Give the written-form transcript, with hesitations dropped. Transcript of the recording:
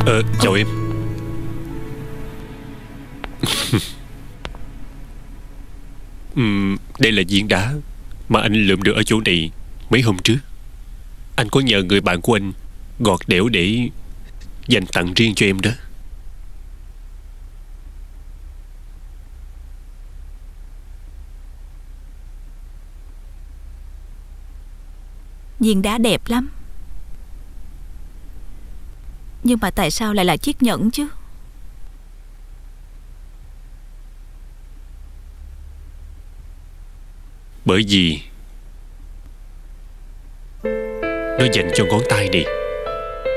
Chào em. Đây là viên đá mà anh lượm được ở chỗ này mấy hôm trước. Anh có nhờ người bạn của anh gọt đẽo để dành tặng riêng cho em đó. Viên đá đẹp lắm, nhưng mà tại sao lại là chiếc nhẫn chứ? Bởi vì nó dành cho ngón tay này.